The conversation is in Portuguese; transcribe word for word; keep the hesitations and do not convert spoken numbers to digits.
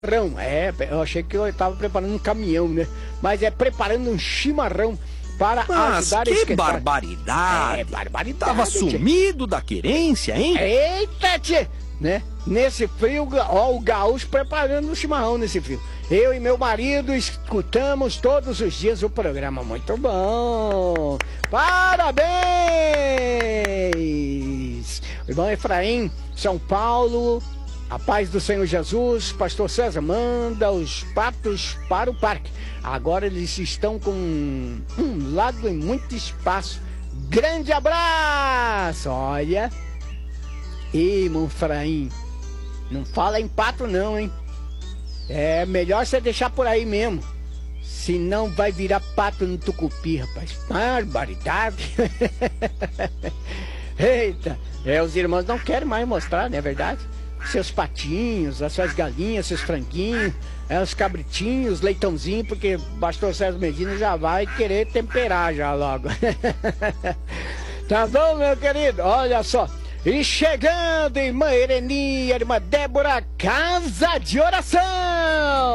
chimarrão. É, eu achei que eu estava preparando um caminhão, né? Mas é preparando um chimarrão para Mas ajudar a que esquentar. barbaridade! É, barbaridade. Tava tchê. sumido da querência, hein? Eita, tchê! Né? Nesse frio, ó, o gaúcho preparando um chimarrão nesse frio. Eu e meu marido escutamos todos os dias o programa. Muito bom! Parabéns! O irmão Efraim, São Paulo, a paz do Senhor Jesus, pastor César manda os patos para o parque. Agora eles estão com um lago e muito espaço. Grande abraço! Olha... Ih, irmão Efraim, não fala em pato não, hein? É melhor você deixar por aí mesmo. Senão vai virar pato no tucupi, rapaz. Barbaridade. Eita, é, os irmãos não querem mais mostrar, não é verdade? Seus patinhos, as suas galinhas, seus franguinhos, é, os cabritinhos, leitãozinho, porque o pastor César Medina já vai querer temperar já logo. Tá bom, meu querido? Olha só. E chegando, irmã Ereni, irmã Débora, casa de oração!